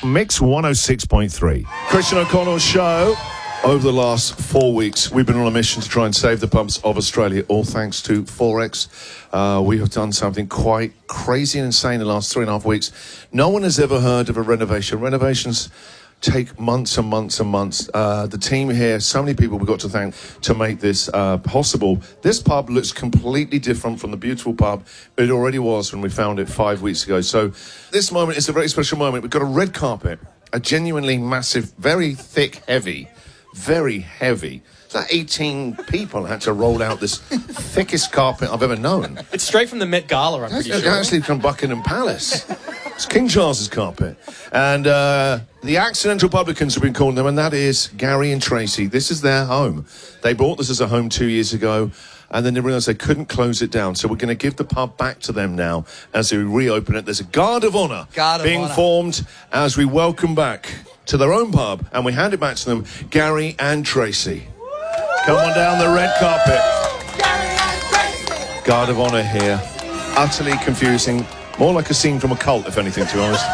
Mix 106.3. Christian O'Connell Show. Over the last 4 weeks, we've been on a mission to try and save the pubs of Australia, all thanks to Forex. We have done something quite crazy and insane in the last 3.5 weeks. No one has ever heard of a renovation. Renovations take months and months and months. The team here, so many people we've got to thank to make this possible. This pub looks completely different from the beautiful pub it already was when we found it 5 weeks ago. So this moment is a very special moment. We've got a red carpet, a genuinely massive, very thick, very heavy. It's like 18 people had to roll out this thickest carpet I've ever known. It's straight from the Met Gala, I'm pretty sure. Actually from Buckingham Palace. It's King Charles's carpet. And the accidental publicans have been calling them, and that is Gary and Tracy. This is their home. They bought this as a home 2 years ago, and then they realised they couldn't close it down. So we're going to give the pub back to them now as we reopen it. There's a guard of honour being formed as we welcome back to their own pub, and we hand it back to them, Gary and Tracy. Come on down the red carpet. Gary and Tracy. Guard of honour here. Utterly confusing. More like a scene from a cult, if anything, to be honest.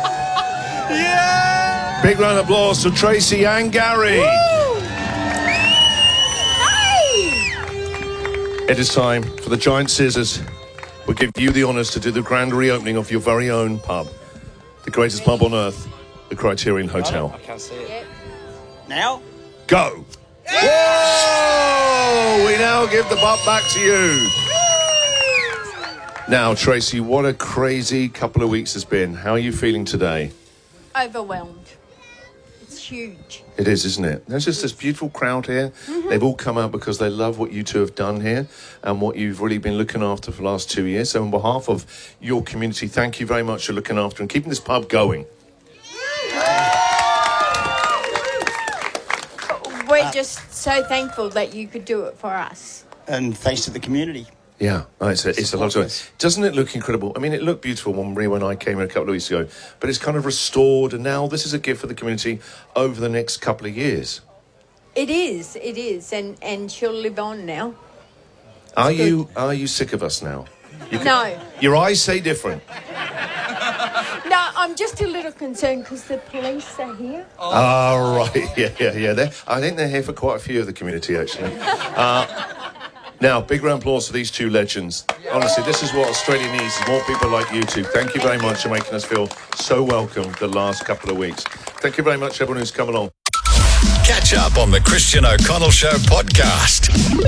Yeah! Big round of applause to Tracy and Gary. Hey! It is time for the giant scissors. We'll give you the honours to do the grand reopening of your very own pub. The greatest pub on earth, the Criterion Hotel. I can't see it. Yep. Now? Go! Whoa! We now give the pub back to you. Now, Tracy, what a crazy couple of weeks it's been. How are you feeling today? Overwhelmed. It's huge. It is, isn't it? There's just this beautiful crowd here. Mm-hmm. They've all come out because they love what you two have done here and what you've really been looking after for the last 2 years. So on behalf of your community, thank you very much for looking after and keeping this pub going. We're just so thankful that you could do it for us. And thanks to the community. Yeah, it's a lot of it. Doesn't it look incredible? I mean, it looked beautiful when Maria and I came in a couple of weeks ago, but it's kind of restored, and now this is a gift for the community over the next couple of years. It is, and she'll live on now. Are you sick of us now? No. Your eyes say different. No, I'm just a little concerned because the police are here. Oh, right. Yeah. I think they're here for quite a few of the community, actually. Now, big round of applause for these two legends. Honestly, this is what Australia needs, is more people like you two. Thank you very much for making us feel so welcome the last couple of weeks. Thank you very much, everyone who's come along. Catch up on the Christian O'Connell Show podcast.